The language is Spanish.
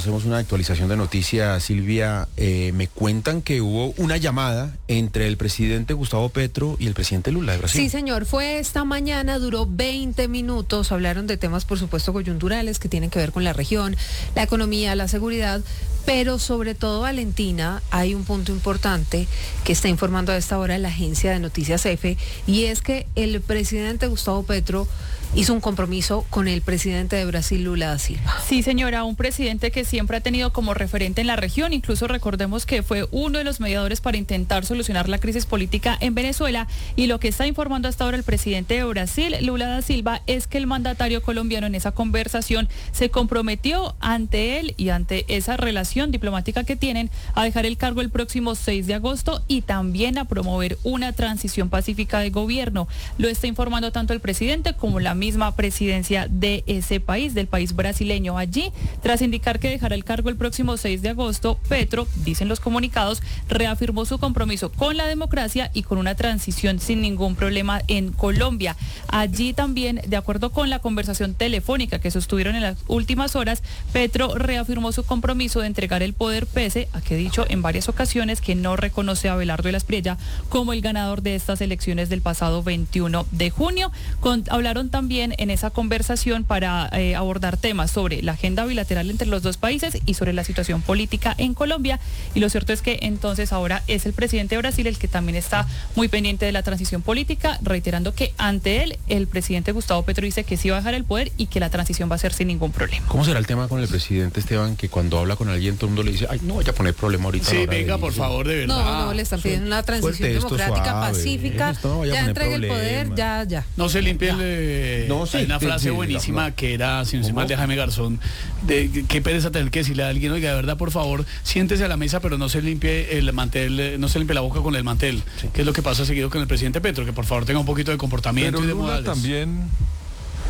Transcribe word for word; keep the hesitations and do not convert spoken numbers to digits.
hacemos una actualización de noticias, Silvia. Eh, me cuentan que hubo una llamada entre el presidente Gustavo Petro y el presidente Lula de Brasil. Sí, señor, fue esta mañana, duró veinte minutos, hablaron de temas, por supuesto, coyunturales que tienen que ver con la región, la economía, la seguridad, pero sobre todo, Valentina, hay un punto importante que está informando a esta hora la agencia de noticias EFE, y es que el presidente Gustavo Petro hizo un compromiso con el presidente de Brasil, Lula da Silva. Sí, señora, un presidente que siempre ha tenido como referente en la región, incluso recordemos que fue uno de los mediadores para intentar solucionar la crisis política en Venezuela, y lo que está informando hasta ahora el presidente de Brasil, Lula da Silva, es que el mandatario colombiano en esa conversación se comprometió ante él y ante esa relación diplomática que tienen a dejar el cargo el próximo seis de agosto y también a promover una transición pacífica de gobierno. Lo está informando tanto el presidente como la misma presidencia de ese país, del país brasileño. Allí, tras indicar que dejará el cargo el próximo seis de agosto, Petro, dicen los comunicados, reafirmó su compromiso con la democracia y con una transición sin ningún problema en Colombia. Allí también, de acuerdo con la conversación telefónica que sostuvieron en las últimas horas, Petro reafirmó su compromiso de entregar el poder, pese a que ha dicho en varias ocasiones que no reconoce a Abelardo de la Espriella como el ganador de estas elecciones del pasado veintiuno de junio. Con, hablaron también También en esa conversación para eh, abordar temas sobre la agenda bilateral entre los dos países y sobre la situación política en Colombia, y lo cierto es que entonces ahora es el presidente de Brasil el que también está muy pendiente de la transición política, reiterando que ante él el presidente Gustavo Petro dice que sí va a dejar el poder y que la transición va a ser sin ningún problema. ¿Cómo será el tema con el presidente, Esteban, que cuando habla con alguien todo el mundo le dice, ay, no vaya a poner problema ahorita? Sí, venga, por favor, de verdad. No, no, le están pidiendo una transición democrática, suave, pacífica, no ya entregue el poder, ya, ya. No se limpie el... Eh, no, sí, hay una frase sí, buenísima que era, si no se mal de Jaime Garzón, de qué pereza tener que decirle a alguien, oiga, de verdad, por favor, siéntese a la mesa, pero no se limpie el mantel, no se limpie la boca con el mantel, sí. Que es lo que pasa seguido con el presidente Petro, que por favor tenga un poquito de comportamiento pero y de Lula modales. También